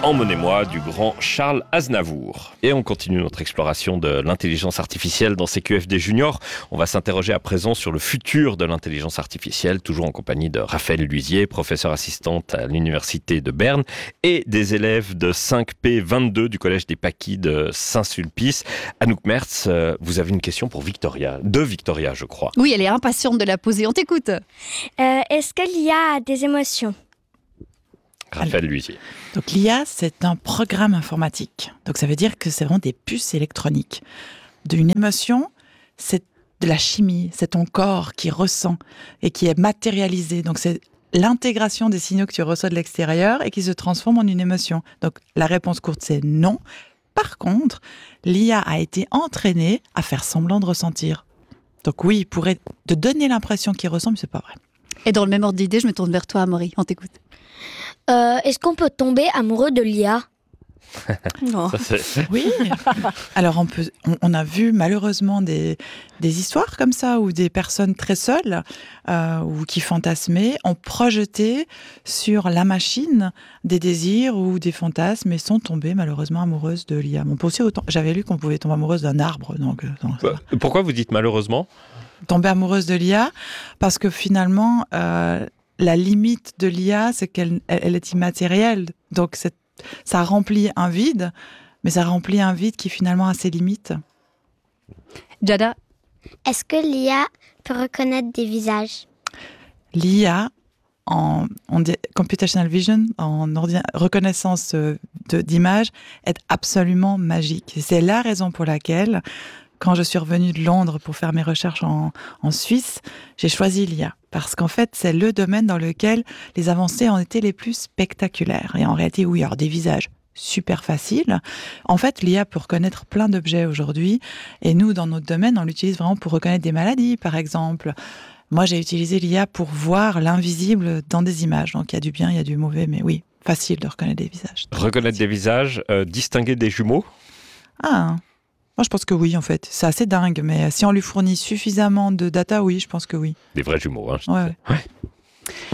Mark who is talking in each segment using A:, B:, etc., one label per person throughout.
A: Emmenez-moi du grand Charles Aznavour. Et on continue notre exploration de l'intelligence artificielle dans CQFD Junior. On va s'interroger à présent sur le futur de l'intelligence artificielle, toujours en compagnie de Raphaël Luisier, professeure assistante à l'Université de Berne, et des élèves de 5P22 du Collège des Paquis de Saint-Sulpice. Anouk Mertz, vous avez une question pour Victoria, je crois.
B: Oui, elle est impatiente de la poser, on t'écoute.
C: Est-ce que l'IA a des émotions ?
A: Raphaël Luisier.
D: Donc l'IA, c'est un programme informatique. Donc ça veut dire que c'est vraiment des puces électroniques. D'une émotion, c'est de la chimie, c'est ton corps qui ressent et qui est matérialisé. Donc c'est l'intégration des signaux que tu reçois de l'extérieur et qui se transforme en une émotion. Donc la réponse courte, c'est non. Par contre, l'IA a été entraînée à faire semblant de ressentir. Donc oui, il pourrait te donner l'impression qu'il ressent, mais c'est pas vrai.
B: Et dans le même ordre d'idée, je me tourne vers toi, Amaury, on t'écoute.
C: Est-ce qu'on peut tomber amoureux de l'IA ?
B: Non.
D: Oui. Alors on a vu malheureusement des histoires comme ça où des personnes très seules ou qui fantasmaient ont projeté sur la machine des désirs ou des fantasmes et sont tombées malheureusement amoureuses de l'IA. On peut aussi j'avais lu qu'on pouvait tomber amoureuse d'un arbre. Donc
A: Pourquoi vous dites malheureusement ?
D: Tomber amoureuse de l'IA parce que finalement la limite de l'IA c'est qu'elle est immatérielle. Donc ça remplit un vide, mais ça remplit un vide qui finalement a ses limites.
B: Jada ?
C: Est-ce que l'IA peut reconnaître des visages ?
D: L'IA, en computational vision, en reconnaissance d'images, est absolument magique. C'est la raison pour laquelle, quand je suis revenue de Londres pour faire mes recherches en Suisse, j'ai choisi l'IA. Parce qu'en fait, c'est le domaine dans lequel les avancées ont été les plus spectaculaires. Et en réalité, oui, alors des visages super faciles. En fait, l'IA peut reconnaître plein d'objets aujourd'hui. Et nous, dans notre domaine, on l'utilise vraiment pour reconnaître des maladies, par exemple. Moi, j'ai utilisé l'IA pour voir l'invisible dans des images. Donc, il y a du bien, il y a du mauvais, mais oui, facile de reconnaître des visages.
A: Reconnaître des visages, distinguer des jumeaux ?
D: Moi, je pense que oui, en fait. C'est assez dingue, mais si on lui fournit suffisamment de data, oui, je pense que oui.
A: Des vrais jumeaux, hein.
D: Ouais.
B: Isaac ?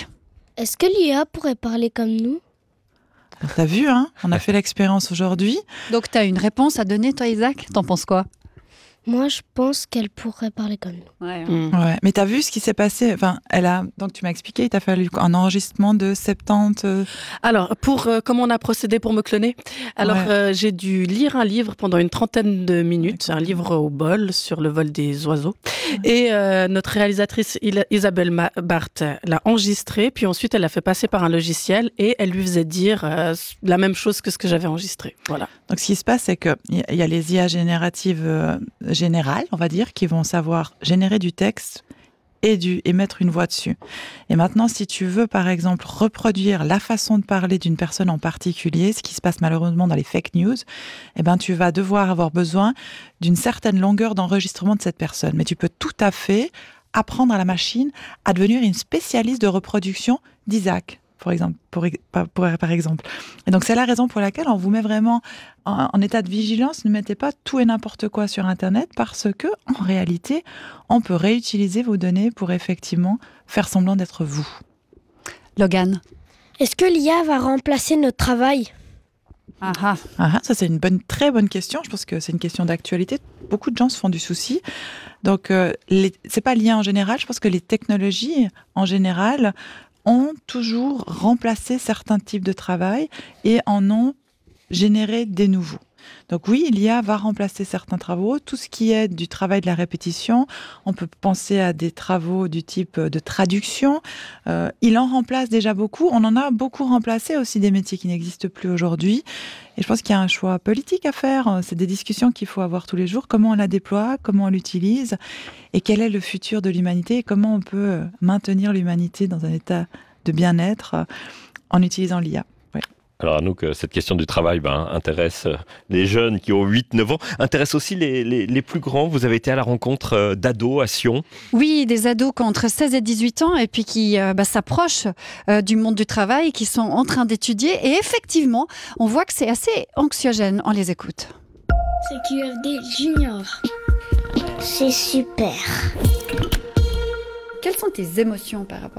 C: Est-ce que l'IA pourrait parler comme nous ?
D: Alors, t'as vu, hein ? On a fait l'expérience aujourd'hui.
B: Donc, tu as une réponse à donner, toi, Isaac ? T'en penses quoi ?
C: Moi, je pense qu'elle pourrait parler comme nous.
B: Ouais.
D: Ouais, mais t'as vu ce qui s'est passé ? Enfin, donc tu m'as expliqué, il t'a fallu un enregistrement de 70...
E: Alors, comment on a procédé pour me cloner ? Alors, j'ai dû lire un livre pendant une 30aine de minutes, un livre au bol sur le vol des oiseaux. Et notre réalisatrice Isabelle Barthes l'a enregistré, puis ensuite elle l'a fait passer par un logiciel et elle lui faisait dire la même chose que ce que j'avais enregistré. Voilà.
D: Donc, ce qui se passe, c'est qu'il y a les IA génératives générales, on va dire, qui vont savoir générer du texte et mettre une voix dessus. Et maintenant, si tu veux, par exemple, reproduire la façon de parler d'une personne en particulier, ce qui se passe malheureusement dans les fake news, eh ben, tu vas devoir avoir besoin d'une certaine longueur d'enregistrement de cette personne. Mais tu peux tout à fait apprendre à la machine à devenir une spécialiste de reproduction d'Isaac, par exemple. Et donc, c'est la raison pour laquelle on vous met vraiment en état de vigilance. Ne mettez pas tout et n'importe quoi sur Internet parce que, en réalité, on peut réutiliser vos données pour effectivement faire semblant d'être vous.
B: Logan ?
C: Est-ce que l'IA va remplacer notre travail ?
D: Ça, c'est une très bonne question. Je pense que c'est une question d'actualité. Beaucoup de gens se font du souci. Donc, c'est pas l'IA en général. Je pense que les technologies, en général, ont toujours remplacé certains types de travail et en ont généré des nouveaux. Donc oui, l'IA va remplacer certains travaux. Tout ce qui est du travail de la répétition, on peut penser à des travaux du type de traduction. Il en remplace déjà beaucoup. On en a beaucoup remplacé aussi des métiers qui n'existent plus aujourd'hui. Et je pense qu'il y a un choix politique à faire. C'est des discussions qu'il faut avoir tous les jours. Comment on la déploie, comment on l'utilise et quel est le futur de l'humanité et comment on peut maintenir l'humanité dans un état de bien-être en utilisant l'IA.
A: Alors Anouk, cette question du travail intéresse les jeunes qui ont 8-9 ans, intéresse aussi les plus grands. Vous avez été à la rencontre d'ados à Sion.
B: Oui, des ados qui ont entre 16 et 18 ans et puis qui s'approchent du monde du travail, qui sont en train d'étudier. Et effectivement, on voit que c'est assez anxiogène. On les écoute.
C: CQFD Junior. C'est super.
B: Quelles sont tes émotions par rapport à ça ?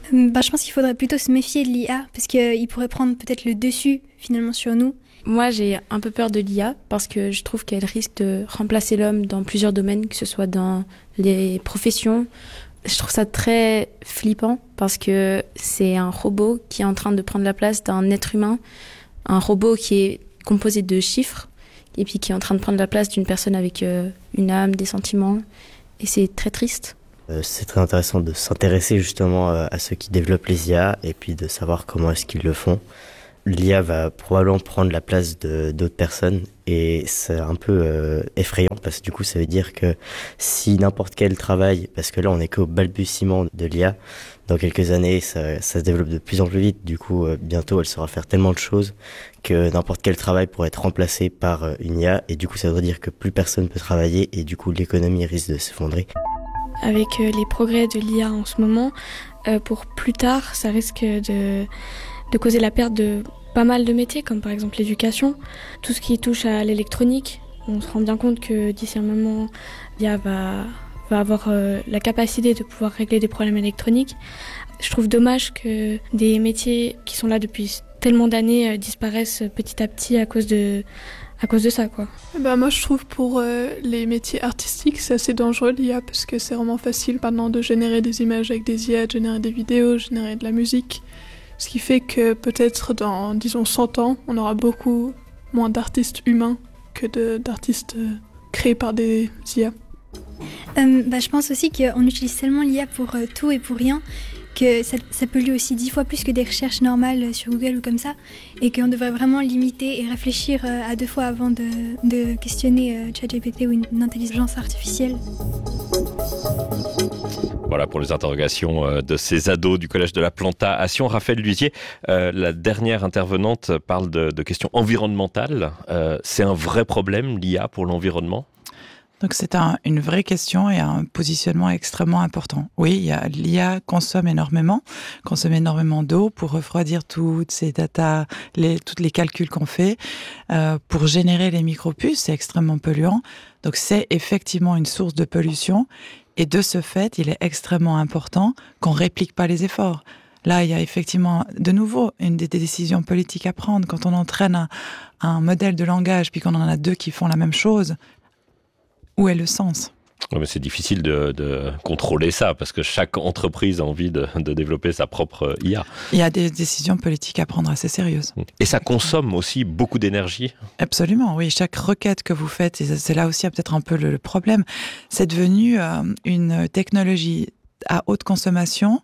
F: Je pense qu'il faudrait plutôt se méfier de l'IA parce qu'il pourrait prendre peut-être le dessus finalement sur nous.
G: Moi, j'ai un peu peur de l'IA parce que je trouve qu'elle risque de remplacer l'homme dans plusieurs domaines, que ce soit dans les professions. Je trouve ça très flippant parce que c'est un robot qui est en train de prendre la place d'un être humain, un robot qui est composé de chiffres et puis qui est en train de prendre la place d'une personne avec une âme, des sentiments. Et c'est très triste.
H: C'est très intéressant de s'intéresser justement à ceux qui développent les IA et puis de savoir comment est-ce qu'ils le font. L'IA va probablement prendre la place d'autres personnes et c'est un peu effrayant parce que du coup ça veut dire que si n'importe quel travail, parce que là on est qu'au balbutiement de l'IA, dans quelques années ça se développe de plus en plus vite, du coup bientôt elle saura faire tellement de choses que n'importe quel travail pourrait être remplacé par une IA et du coup ça voudrait dire que plus personne peut travailler et du coup l'économie risque de s'effondrer.
I: Avec les progrès de l'IA en ce moment, pour plus tard ça risque de causer la perte de pas mal de métiers, comme par exemple l'éducation, tout ce qui touche à l'électronique. On se rend bien compte que d'ici un moment, l'IA va avoir la capacité de pouvoir régler des problèmes électroniques. Je trouve dommage que des métiers qui sont là depuis tellement d'années disparaissent petit à petit à cause de ça, quoi.
J: Moi, je trouve pour les métiers artistiques, c'est assez dangereux l'IA parce que c'est vraiment facile maintenant de générer des images avec des IA, de générer des vidéos, générer de la musique. Ce qui fait que peut-être dans, disons, 100 ans, on aura beaucoup moins d'artistes humains que d'artistes créés par des IA.
F: Je pense aussi qu'on utilise tellement l'IA pour tout et pour rien que ça pollue aussi 10 fois plus que des recherches normales sur Google ou comme ça, et qu'on devrait vraiment limiter et réfléchir à 2 fois avant de questionner ChatGPT ou une intelligence artificielle.
A: Voilà pour les interrogations de ces ados du Collège de la Plantation. Raphaël Luisier, la dernière intervenante, parle de questions environnementales. C'est un vrai problème, l'IA, pour l'environnement ?
D: Donc c'est une vraie question et un positionnement extrêmement important. Oui, l'IA consomme énormément d'eau pour refroidir toutes ces datas, tous les calculs qu'on fait, pour générer les micropuces, c'est extrêmement polluant. Donc c'est effectivement une source de pollution et de ce fait, il est extrêmement important qu'on réplique pas les efforts. Là, il y a effectivement, de nouveau, une des décisions politiques à prendre. Quand on entraîne un modèle de langage puis qu'on en a 2 qui font la même chose, où est le sens ?
A: Ouais, mais c'est difficile de contrôler ça, parce que chaque entreprise a envie de développer sa propre IA.
D: Il y a des décisions politiques à prendre assez sérieuses.
A: Et ça consomme aussi beaucoup d'énergie ?
D: Absolument, oui. Chaque requête que vous faites, et c'est là aussi peut-être un peu le problème, c'est devenu une technologie à haute consommation,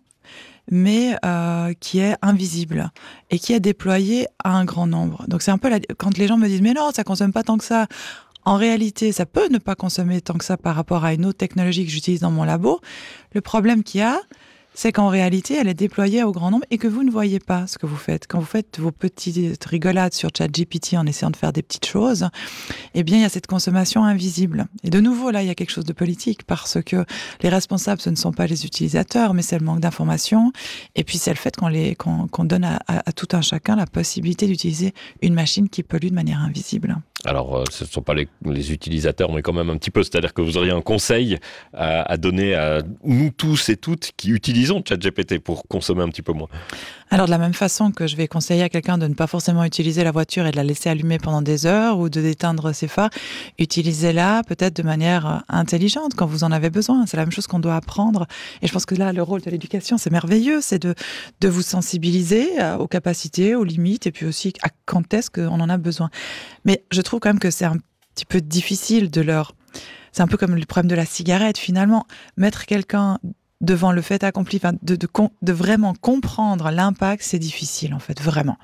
D: mais qui est invisible et qui est déployée à un grand nombre. Donc c'est un peu quand les gens me disent « mais non, ça consomme pas tant que ça », en réalité, ça peut ne pas consommer tant que ça par rapport à une autre technologie que j'utilise dans mon labo. Le problème qu'il y a, c'est qu'en réalité, elle est déployée au grand nombre et que vous ne voyez pas ce que vous faites. Quand vous faites vos petites rigolades sur ChatGPT en essayant de faire des petites choses, eh bien, il y a cette consommation invisible. Et de nouveau, là, il y a quelque chose de politique parce que les responsables, ce ne sont pas les utilisateurs, mais c'est le manque d'information. Et puis, c'est le fait qu'on donne à tout un chacun la possibilité d'utiliser une machine qui pollue de manière invisible.
A: Alors, ce ne sont pas les utilisateurs, mais quand même un petit peu. C'est-à-dire que vous auriez un conseil à donner à nous tous et toutes qui utilisons ChatGPT pour consommer un petit peu moins.
D: Alors, de la même façon que je vais conseiller à quelqu'un de ne pas forcément utiliser la voiture et de la laisser allumer pendant des heures ou de d'éteindre ses phares, utilisez-la peut-être de manière intelligente quand vous en avez besoin. C'est la même chose qu'on doit apprendre. Et je pense que là, le rôle de l'éducation, c'est merveilleux. C'est de vous sensibiliser aux capacités, aux limites et puis aussi à quand est-ce qu'on en a besoin. Mais je trouve quand même que c'est un petit peu difficile c'est un peu comme le problème de la cigarette finalement. Mettre quelqu'un devant le fait accompli, de vraiment comprendre l'impact, c'est difficile en fait, vraiment.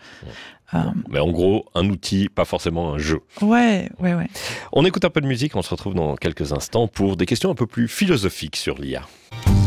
A: Mais en gros, un outil, pas forcément un jeu.
D: Ouais.
A: On écoute un peu de musique, on se retrouve dans quelques instants pour des questions un peu plus philosophiques sur l'IA.